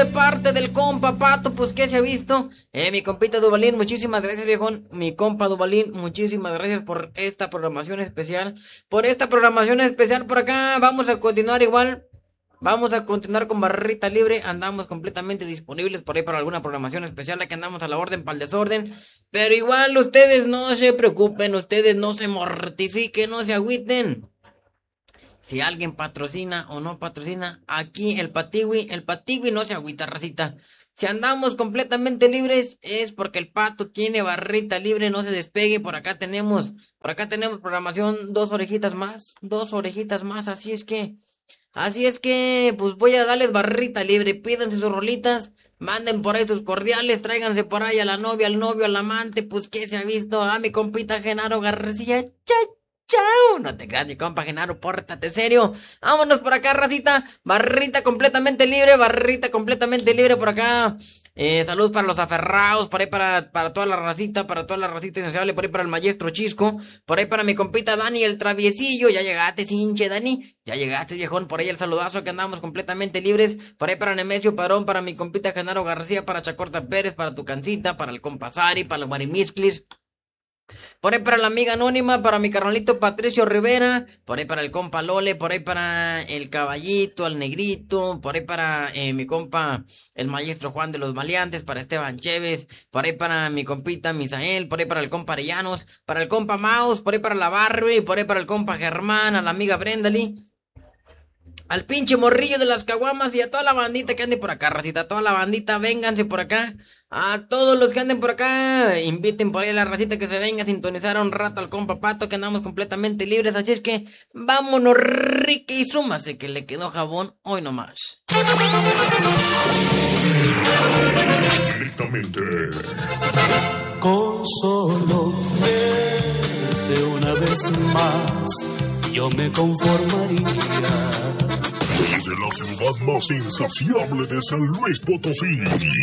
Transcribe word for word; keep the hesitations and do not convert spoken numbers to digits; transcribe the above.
parte del compa Pato, pues que se ha visto. Eh, mi compita Duvalín, muchísimas gracias, viejón. Mi compa Duvalín, muchísimas gracias por esta programación especial. Por esta programación especial por acá. Vamos a continuar igual. Vamos a continuar con Barrita Libre. Andamos completamente disponibles por ahí para alguna programación especial. Aquí andamos a la orden para el desorden. Pero igual ustedes no se preocupen. Ustedes no se mortifiquen, no se agüiten. Si alguien patrocina o no patrocina, aquí el Patigui, el Patigui no se agüita, racita. Si andamos completamente libres es porque el Pato tiene Barrita Libre, no se despegue. Por acá tenemos, por acá tenemos programación, dos orejitas más, dos orejitas más, así es que, así es que, pues voy a darles Barrita Libre. Pídanse sus rolitas, manden por ahí sus cordiales, tráiganse por ahí a la novia, al novio, al amante, pues que se ha visto a mi compita Genaro García. Chao. Chao, no te creas, mi compa Genaro, pórtate serio. Vámonos por acá, racita. Barrita completamente libre, barrita completamente libre por acá. Eh, saludos para los aferrados, por ahí para, para toda la racita, para toda la racita indeseable, por ahí para el maestro Chisco, por ahí para mi compita Dani, el traviesillo. Ya llegaste, hinche Dani, ya llegaste, viejón. Por ahí el saludazo que andamos completamente libres. Por ahí para Nemesio Parón, para mi compita Genaro García, para Chacorta Pérez, para tu cancita, para el compa Sari, para el Guarimisclis. Por ahí para la amiga anónima, para mi carnalito Patricio Rivera, por ahí para el compa Lole, por ahí para el caballito, el negrito, por ahí para eh, mi compa el maestro Juan de los Maleantes, para Esteban Chévez, por ahí para mi compita Misael, por ahí para el compa Arellanos, para el compa Maus, por ahí para la Barbie, por ahí para el compa Germán, a la amiga Brendali, al pinche morrillo de las caguamas y a toda la bandita que ande por acá, racita, a toda la bandita, vénganse por acá, a todos los que anden por acá, inviten por ahí a la racita que se venga a sintonizar un rato al compa Pato, que andamos completamente libres, así es que vámonos, rique, y súmase que le quedó jabón hoy nomás. Directamente. Con solo verte una vez más, yo me conformaría. Desde la ciudad más insaciable de San Luis Potosí.